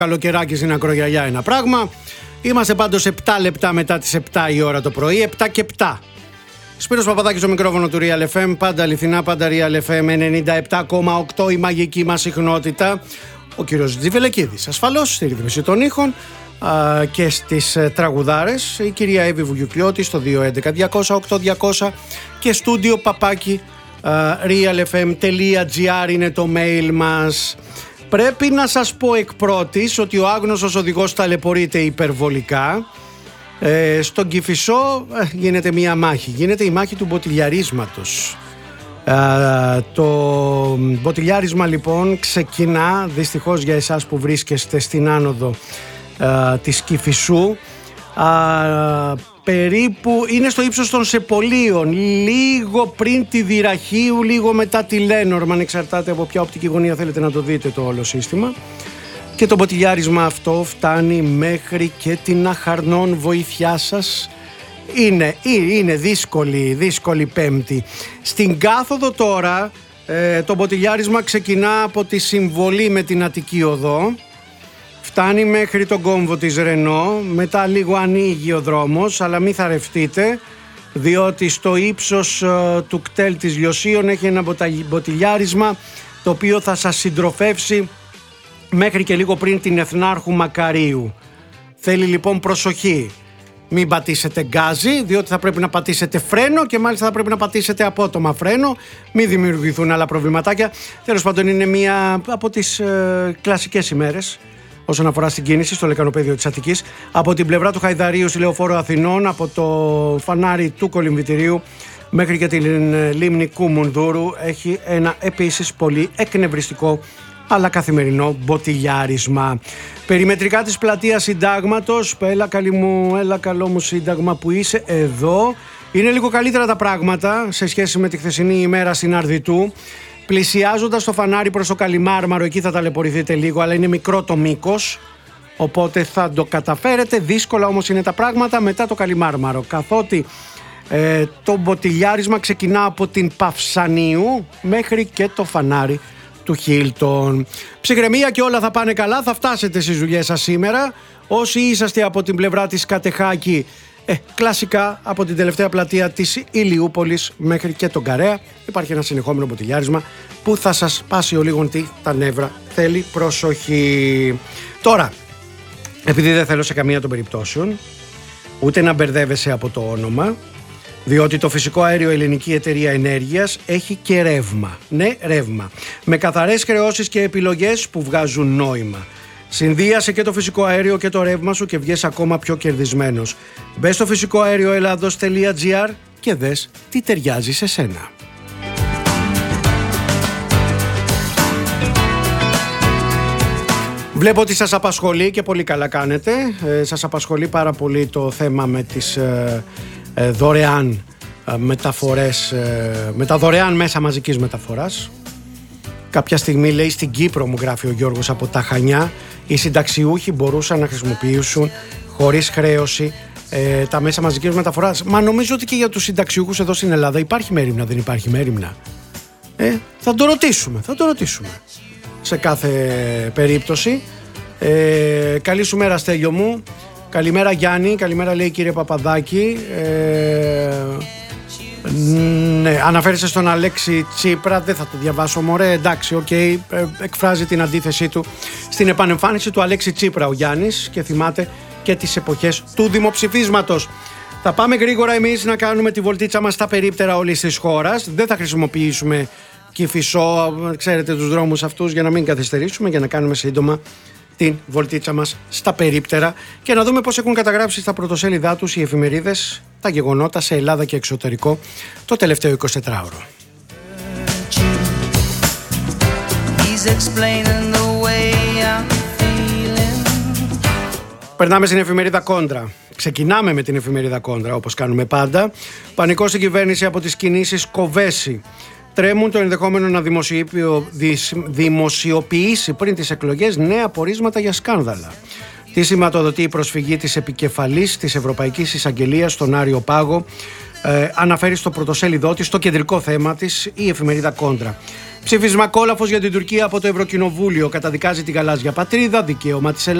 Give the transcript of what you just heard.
Καλοκαιράκι στην Ακρογιαλιά ένα πράγμα. Είμαστε πάντως 7 λεπτά μετά τις 7 η ώρα το πρωί, 7 και 7. Σπύρος Παπαδάκης στο μικρόφωνο του Real FM, πάντα αληθινά, πάντα Real FM 97,8 η μαγική μας συχνότητα. Ο κύριος Τζιβελεκίδης ασφαλώς στη ρύθμιση των ήχων και στις τραγουδάρες. Η κυρία Εύη Βουγιουκλιώτη στο 211-200-8200 και στούντιο παπάκι realfm.gr είναι το mail μας. Πρέπει να σας πω εκ πρώτης ότι ο άγνωστος οδηγός ταλαιπωρείται υπερβολικά. Στον Κηφισό γίνεται μια μάχη. Γίνεται η μάχη του μποτιλιαρίσματος. Το μποτιλιάρισμα λοιπόν ξεκινά, δυστυχώς για εσάς που βρίσκεστε στην άνοδο της Κηφισού, περίπου είναι στο ύψος των Σεπολίων, λίγο πριν τη Δυραχείου, λίγο μετά τη Λένορμα, αν εξαρτάται από ποια οπτική γωνία θέλετε να το δείτε το όλο σύστημα. Και το μποτιλιάρισμα αυτό φτάνει μέχρι και την Αχαρνών, βοήθειά σας. Είναι δύσκολη Πέμπτη. Στην κάθοδο τώρα το μποτιλιάρισμα ξεκινά από τη Συμβολή με την Αττική Οδό. Φτάνει μέχρι τον κόμβο της Ρενό, μετά λίγο ανοίγει ο δρόμος, αλλά μην θαρρευτείτε, διότι στο ύψος του κτέλ της Λιωσίων έχει ένα μποτιλιάρισμα το οποίο θα σας συντροφεύσει μέχρι και λίγο πριν την Εθνάρχου Μακαρίου. Θέλει λοιπόν προσοχή. Μην πατήσετε γκάζι, διότι θα πρέπει να πατήσετε φρένο και μάλιστα θα πρέπει να πατήσετε απότομα φρένο. Μην δημιουργηθούν άλλα προβληματάκια. Τέλος πάντων, είναι μία από τις κλασικές ημέρες όσον αφορά στην κίνηση στο λεκανοπέδιο της Αττικής. Από την πλευρά του Χαϊδαρίου στη Λεωφόρο Αθηνών, από το φανάρι του Κολυμβητηρίου μέχρι και την λίμνη Κουμουνδούρου, έχει ένα επίσης πολύ εκνευριστικό αλλά καθημερινό μποτιλιάρισμα. Περιμετρικά της πλατείας Συντάγματος, έλα καλό μου Σύνταγμα που είσαι εδώ. Είναι λίγο καλύτερα τα πράγματα σε σχέση με τη χθεσινή ημέρα στην Αρδιτού. Πλησιάζοντας το φανάρι προς το Καλιμάρμαρο, εκεί θα ταλαιπωρηθείτε λίγο, αλλά είναι μικρό το μήκος, οπότε θα το καταφέρετε. Δύσκολα όμως είναι τα πράγματα μετά το Καλιμάρμαρο, καθότι το μποτιλιάρισμα ξεκινά από την Παυσανίου μέχρι και το φανάρι του Χίλτον. Ψυχραιμία και όλα θα πάνε καλά, θα φτάσετε στις δουλειές σας σήμερα. Όσοι είσαστε από την πλευρά της Κατεχάκη, κλασικά από την τελευταία πλατεία της Ηλιούπολης μέχρι και τον Καρέα υπάρχει ένα συνεχόμενο μποτιλιάρισμα που θα σας πάσει ο λίγον τα νεύρα. Θέλει προσοχή. Τώρα, επειδή δεν θέλω σε καμία των περιπτώσεων ούτε να μπερδεύεσαι από το όνομα, διότι το φυσικό αέριο Ελληνική Εταιρεία Ενέργειας έχει και ρεύμα. Ναι, ρεύμα. Με καθαρές χρεώσεις και επιλογές που βγάζουν νόημα. Συνδύασε και το φυσικό αέριο και το ρεύμα σου και βγες ακόμα πιο κερδισμένος. Μπες στο φυσικοαερioelados.gr και δες τι ταιριάζει σε σένα. Βλέπω ότι σας απασχολεί και πολύ καλά κάνετε. Σας απασχολεί πάρα πολύ το θέμα με τις δωρεάν μεταφορές, με τα δωρεάν μέσα μαζικής μεταφοράς. Κάποια στιγμή, λέει, στην Κύπρο, μου γράφει ο Γιώργος από τα Χανιά, οι συνταξιούχοι μπορούσαν να χρησιμοποιήσουν χωρίς χρέωση τα μέσα μαζικής μεταφοράς. Μα νομίζω ότι και για τους συνταξιούχους εδώ στην Ελλάδα υπάρχει μέριμνα, δεν υπάρχει μέριμνα? Θα το ρωτήσουμε σε κάθε περίπτωση. Καλή σου μέρα, Στέλιο μου. Καλημέρα, Γιάννη. Καλημέρα, λέει, κύριε Παπαδάκη. Ναι, αναφέρεσαι στον Αλέξη Τσίπρα, δεν θα το διαβάσω, μωρέ, εντάξει, οκ, εκφράζει την αντίθεσή του στην επανεμφάνιση του Αλέξη Τσίπρα ο Γιάννης και θυμάται και τις εποχές του δημοψηφίσματος. Θα πάμε γρήγορα εμείς να κάνουμε τη βολτίτσα μας στα περίπτερα όλης της χώρας. Δεν θα χρησιμοποιήσουμε Κηφισό, ξέρετε τους δρόμους αυτούς, για να μην καθυστερήσουμε, για να κάνουμε σύντομα την βολτίτσα μας στα περίπτερα και να δούμε πώς έχουν καταγράψει στα πρωτοσέλιδά τους οι εφημερίδες τα γεγονότα σε Ελλάδα και εξωτερικό το τελευταίο 24ωρο. Περνάμε στην εφημερίδα Κόντρα. Ξεκινάμε με την εφημερίδα Κόντρα, όπως κάνουμε πάντα. Πανικό στην κυβέρνηση από τις κινήσεις Κοβέση. Τρέμουν το ενδεχόμενο να δημοσιοποιήσει πριν τις εκλογές νέα πορίσματα για σκάνδαλα. Τι σηματοδοτεί η προσφυγή της επικεφαλής της Ευρωπαϊκής Εισαγγελίας στον Άριο Πάγο, αναφέρει στο πρωτοσέλιδό της, το κεντρικό θέμα της, η εφημερίδα Κόντρα. Ψήφισμα κόλαφος για την Τουρκία από το Ευρωκοινοβούλιο. Καταδικάζει τη γαλάζια πατρίδα, δικαίωμα της